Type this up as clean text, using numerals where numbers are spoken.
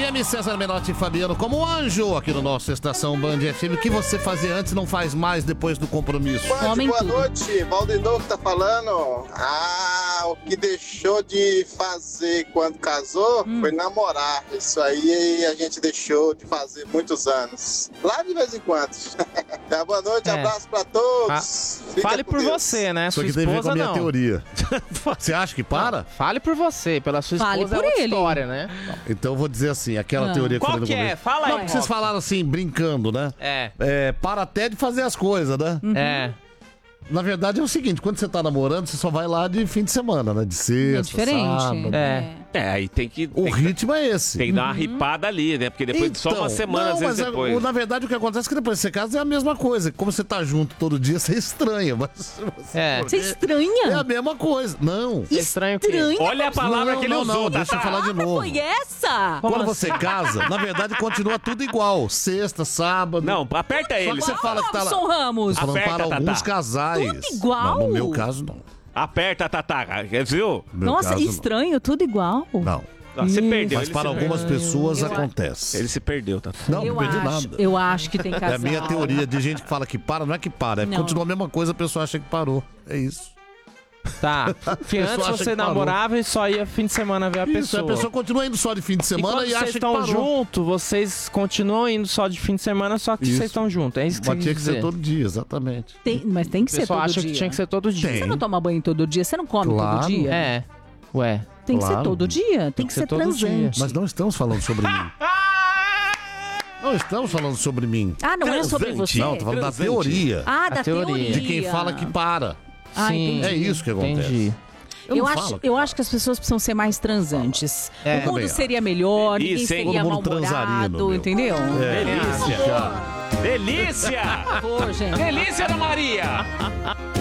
FM, César Menotti e Fabiano como anjo aqui no nosso Estação Band FM. O que você fazia antes não faz mais depois do compromisso. Boa noite, Valdinô que tá falando. O que deixou de fazer quando casou foi namorar. Isso aí a gente deixou de fazer muitos anos. Lá de vez em quando. Tá, boa noite, abraço pra todos. Fale por Deus. Você, né? Sua sua esposa tem a ver com a minha não. teoria. Você acha que para? Não, fale por você, pela sua esposa Fale por é outra ele. história, né? Então eu vou dizer assim, aquela teoria que eu Qual falei no que é? começo. Fala aí, Não, vocês falaram assim, brincando, né? Para até de fazer as coisas, né? Na verdade é o seguinte, quando você tá namorando, você só vai lá de fim de semana, né? De sexta, diferente. sábado. Aí tem que... O ritmo é esse. Tem que dar uma ripada ali, né? Porque depois só uma semana, às vezes depois. Na verdade, o que acontece é que depois que você casa é a mesma coisa. Como você tá junto todo dia, você estranha. Mas Você estranha? É a mesma coisa. Não. Estranho o quê? Olha a palavra que ele usou, deixa eu falar de novo. Foi essa? Quando você casa, na verdade, continua tudo igual. Sexta, sábado. Não, aperta ele. Só que você fala que tá lá. Robson Ramos. Falando Aperta, para alguns Tatá. casais. Tudo igual? Não, no meu caso, não. Aperta, Tatá. Viu? No meu Nossa, caso, estranho, tudo igual. Não. Você perdeu. Mas ele para se algumas perdeu. pessoas acontece. Ele se perdeu, Tatá. Não, não perdi nada. Eu acho que tem casal. É a minha teoria de gente que fala que para, não é que para. Não. Continua a mesma coisa, a pessoa acha que parou. É isso. Tá. Porque pessoa antes acha você que parou. namorava e só ia fim de semana ver a Isso, pessoa. a pessoa continua indo só de fim de semana e e quando acha vocês que estão parou. juntos, vocês continuam indo só de fim de semana, só que Isso. vocês estão juntos. É isso que Mas você tinha quis que ser dizer. todo dia, exatamente. Mas tem que O ser pessoal todo acha dia. que tinha que ser todo dia. Tem. Você não toma banho todo dia? Você não come Claro. todo dia? É. Ué. Tem que ser Claro. todo dia? Tem que ser todo dia. transante. Mas não estamos falando sobre mim. Não estamos falando sobre mim. Ah, não é sobre você? Não, tô falando da Transante. teoria. Ah, da teoria. De quem fala que para. Ah, Sim. entendi. É isso que acontece. Entendi. Eu não falo que Eu acho que as pessoas precisam ser mais transantes. O mundo também seria melhor, ninguém Isso, hein? seria Todo mundo transarino, mal-humorado, meu. entendeu? Delícia. Delícia. Por favor, gente. Delícia da Maria.